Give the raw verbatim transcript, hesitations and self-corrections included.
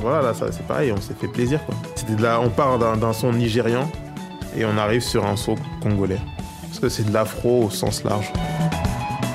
voilà, là, ça, c'est pareil, on s'est fait plaisir, quoi. C'était de la, on part d'un, d'un son nigérian et on arrive sur un son congolais. Parce que c'est de l'afro au sens large.